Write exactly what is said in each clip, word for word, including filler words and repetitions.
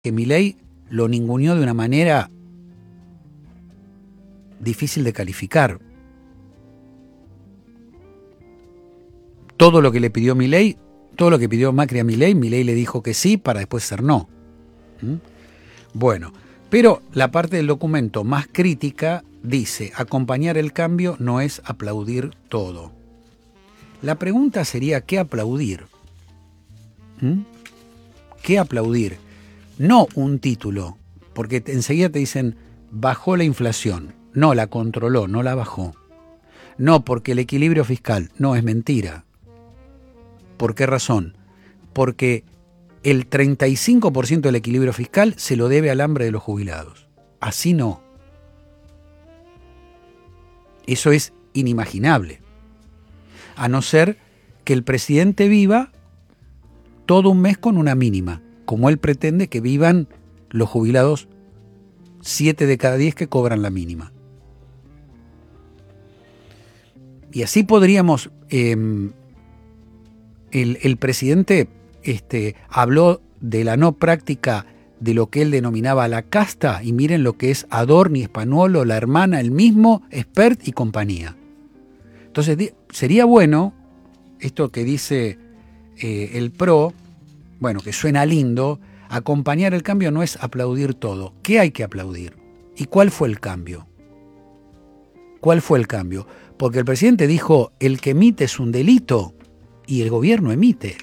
que Milei lo ninguneó de una manera difícil de calificar. Todo lo que le pidió Milei, todo lo que pidió Macri a Milei, Milei le dijo que sí para después ser no. ¿Mm? Bueno, pero la parte del documento más crítica dice: acompañar el cambio no es aplaudir todo. La pregunta sería: ¿qué aplaudir? ¿Mm? ¿Qué aplaudir? No un título, porque enseguida te dicen bajó la inflación. No, la controló, no la bajó. No, porque el equilibrio fiscal. No, es mentira. ¿Por qué razón? Porque el treinta y cinco por ciento del equilibrio fiscal se lo debe al hambre de los jubilados. Así no. Eso es inimaginable. A no ser que el presidente viva todo un mes con una mínima, como él pretende que vivan los jubilados siete de cada diez que cobran la mínima. Y así podríamos... Eh, el, el presidente este, habló de la no práctica de lo que él denominaba la casta, y miren lo que es Adorni, Spagnuolo, la hermana, el mismo, Spert y compañía. Entonces, sería bueno, esto que dice eh, el PRO, bueno, que suena lindo, acompañar el cambio no es aplaudir todo. ¿Qué hay que aplaudir? ¿Y cuál fue el cambio? ¿Cuál fue el cambio? Porque el presidente dijo, el que emite es un delito, y el gobierno emite.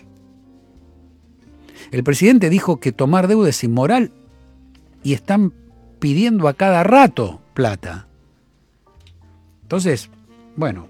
El presidente dijo que tomar deuda es inmoral, y están pidiendo a cada rato plata. Entonces, bueno,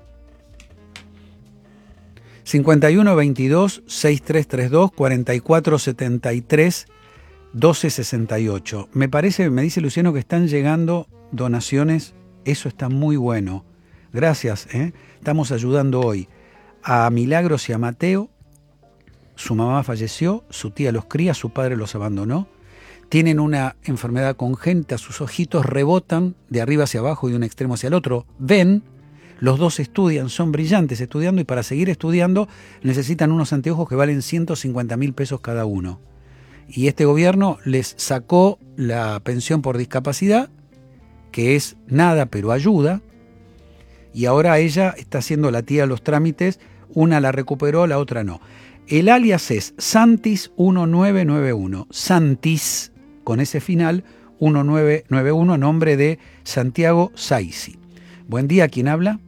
cincuenta y uno veintidós sesenta y tres treinta y dos cuarenta y cuatro setenta y tres doce sesenta y ocho. Me parece, me dice Luciano, que están llegando donaciones. Eso está muy bueno. Gracias, ¿eh? Estamos ayudando hoy a Milagros y a Mateo. Su mamá falleció, su tía los cría, su padre los abandonó. Tienen una enfermedad congénita, sus ojitos rebotan de arriba hacia abajo y de un extremo hacia el otro. Ven, los dos estudian, son brillantes estudiando, y para seguir estudiando necesitan unos anteojos que valen ciento cincuenta mil pesos cada uno. Y este gobierno les sacó la pensión por discapacidad, que es nada pero ayuda, y ahora ella está haciendo la tía los trámites. Una la recuperó, la otra no. El alias es Santis uno nueve nueve uno. Santis, con ese final, uno nueve nueve uno, nombre de Santiago Saisi. Buen día, ¿quién habla?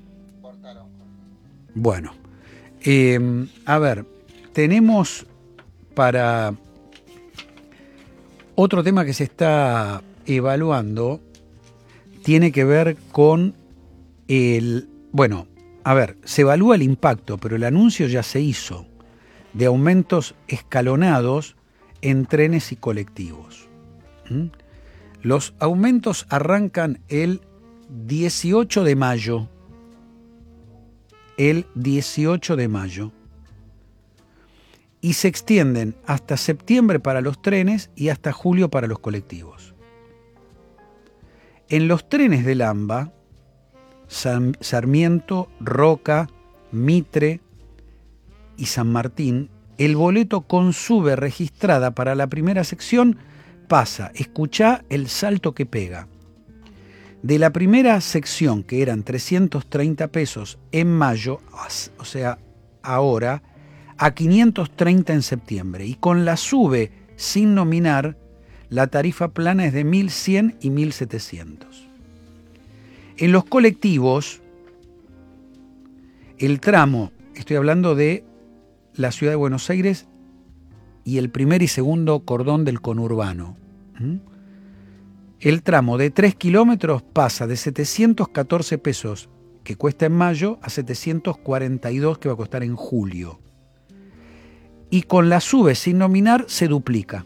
Bueno, eh, a ver, tenemos para otro tema que se está evaluando, tiene que ver con el, bueno, a ver, se evalúa el impacto, pero el anuncio ya se hizo, de aumentos escalonados en trenes y colectivos. ¿Mm? Los aumentos arrancan el dieciocho de mayo. El dieciocho de mayo. Y se extienden hasta septiembre para los trenes y hasta julio para los colectivos. En los trenes del AMBA, Sarmiento, Roca, Mitre y San Martín, el boleto con sube registrada para la primera sección pasa, escuchá el salto que pega. De la primera sección, que eran trescientos treinta pesos en mayo, o sea, ahora, a quinientos treinta en septiembre. Y con la sube sin nominar, la tarifa plana es de mil cien y mil setecientos. En los colectivos, el tramo, estoy hablando de la ciudad de Buenos Aires y el primer y segundo cordón del conurbano. ¿Mm? El tramo de tres kilómetros pasa de setecientos catorce pesos que cuesta en mayo a setecientos cuarenta y dos que va a costar en julio. Y con la sube sin nominar se duplica.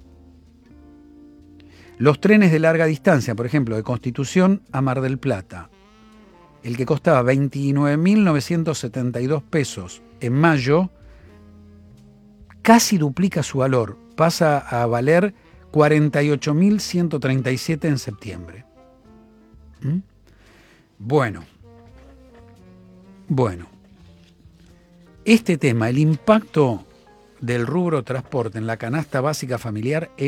Los trenes de larga distancia, por ejemplo, de Constitución a Mar del Plata, el que costaba veintinueve mil novecientos setenta y dos pesos en mayo, casi duplica su valor, pasa a valer cuarenta y ocho mil ciento treinta y siete en septiembre. ¿Mm? Bueno, bueno, este tema, el impacto del rubro transporte en la canasta básica familiar